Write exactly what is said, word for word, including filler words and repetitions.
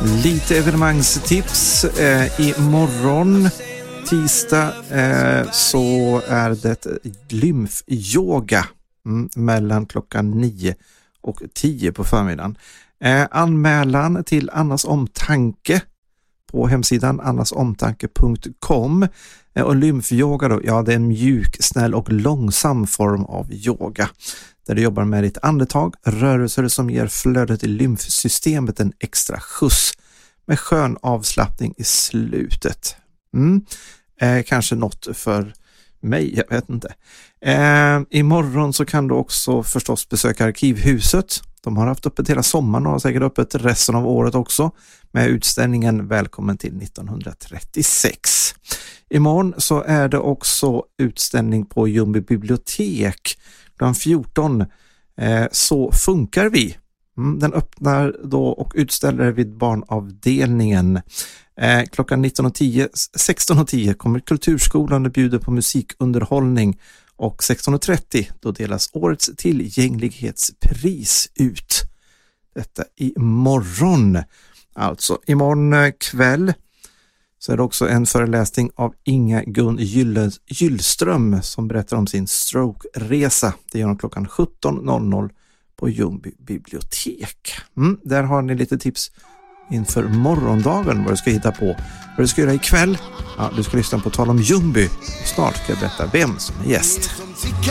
Lite evenemangstips. Eh, imorgon, tisdag, eh, så är det lymfyoga mm, mellan klockan nio och tio på förmiddagen. Eh, anmälan till Annas omtanke på hemsidan annasomtanke punkt com. Eh, och lymfyoga då, ja, det är en mjuk, snäll och långsam form av yoga. Där du jobbar med ditt andetag, rörelser som ger flödet i lymfsystemet en extra skjuts med skön avslappning i slutet. Mm. Eh, kanske något för mig, jag vet inte. Eh, imorgon så kan du också förstås besöka Arkivhuset. De har haft öppet hela sommaren och har säkert öppet resten av året också med utställningen Välkommen till nittonhundratrettiosex. Imorgon så är det också utställning på Ljungby bibliotek. Klockan fjorton, eh, så funkar vi. Mm, den öppnar då och utställer vid barnavdelningen. Eh, klockan nitton och tio, sexton och tio kommer Kulturskolan och bjuder på musikunderhållning. Och sexton och trettio då delas årets tillgänglighetspris ut. Detta imorgon. Alltså imorgon kväll så är det också en föreläsning av Inga Gun Gyllström som berättar om sin stroke-resa. Det gör hon klockan sjutton på Ljungby bibliotek. Mm, där har ni lite tips inför morgondagen vad du ska hitta på. Vad du ska göra ikväll? Ja, du ska lyssna på Tal om Ljungby. Snart ska jag berätta vem som är gäst.